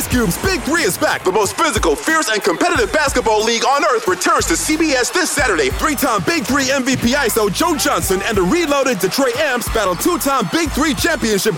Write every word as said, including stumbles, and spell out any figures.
Cube's Big Three is back. The most physical, fierce, and competitive basketball league on earth returns to C B S this Saturday. Three-time Big Three M V P I S O Joe Johnson and the reloaded Detroit Amps battle two-time Big Three championship